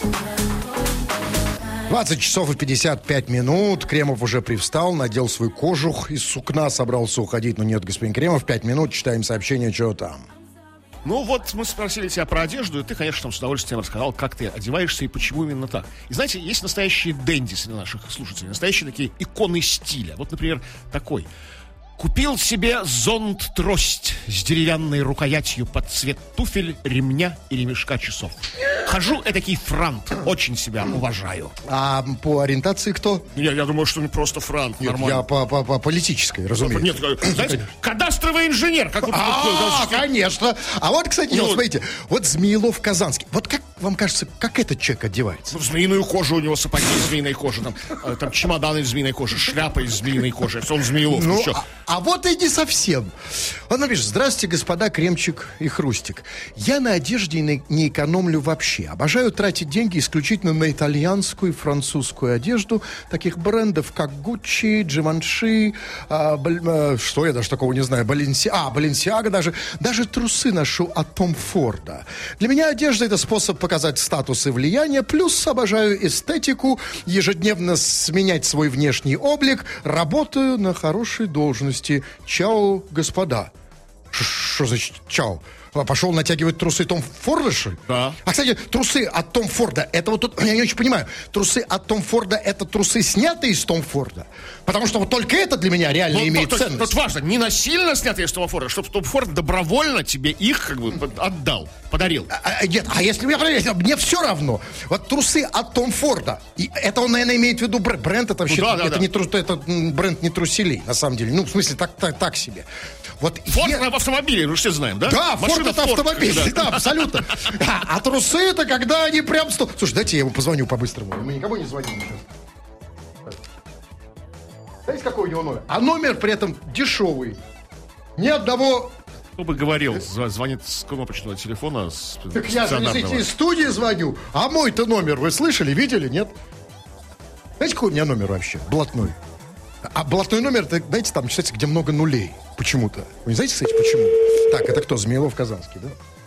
20 часов и 55 минут. Кремов уже привстал, надел свой кожух из сукна, собрался уходить. Но нет, господин Кремов, 5 минут, читаем сообщение, что там. Ну вот, мы спросили тебя про одежду, и ты, конечно, там с удовольствием рассказал, как ты одеваешься и почему именно так. И знаете, есть настоящие дэнди среди наших слушателей, настоящие такие иконы стиля. Вот, например, такой. Купил себе зонт-трость с деревянной рукоятью под цвет туфель, ремня и ремешка часов. Хожу этакий франт, очень себя уважаю. А по ориентации кто? Я думаю, что не просто франт, Нет, нормально. я по политической, разумеется. Нет, знаете, кадастровый инженер. Как вы, конечно. А вот, кстати, вот смотрите, вот Змеелов-Казанский. Вот как вам кажется, как этот человек одевается? Ну, змеиную кожу у него, сапоги из змеиной кожи, там чемоданы из змеиной кожи, шляпа из змеиной кожи. Он Змеелов, ну, что? А вот и не совсем. Он напишет: здравствуйте, господа Кремчик и Хрустик. Я на одежде не экономлю вообще. Обожаю тратить деньги исключительно на итальянскую и французскую одежду таких брендов, как Gucci, Givenchy, что я даже такого не знаю, Balenciaga даже. Даже трусы ношу от Том Форда. Для меня одежда — это способ показать статус и влияние, плюс обожаю эстетику, ежедневно сменять свой внешний облик, работаю на хорошей должности. Чао, господа. Что значит чао? Пошел натягивать трусы Том Форда, что ли? Да. А, кстати, трусы от Том Форда, это вот тут, я не очень понимаю, трусы от Том Форда, это трусы, снятые из Том Форда? Потому что вот только это для меня реально имеет ценность. Тут важно, не насильно снятые из Тома Форда, чтобы Том Форд добровольно тебе их как бы отдал, подарил. Нет, а если мне все равно. Вот трусы от Том Форда, и это он, наверное, имеет в виду бренд, это вообще, это бренд не труселей, на самом деле. Ну, в смысле, так себе. Вот Форд в автомобиле, мы все знаем, да? Да, Форд это автомобиль, да, абсолютно. А трусы это когда они прям... Слушай, дайте я ему позвоню по-быстрому. Мы никому не звоним сейчас. Знаете, какой у него номер? А номер при этом дешевый. Ни одного... Кто бы говорил, звонит с кнопочного телефона. Так я же из студии звоню. А мой-то номер вы слышали, видели, нет? Знаете, какой у меня номер вообще? Блатной. А блатной номер, это, знаете, там, кстати, где много нулей. Почему-то. Вы не знаете, кстати, почему? Так, это кто? Змеелов-Казанский, да?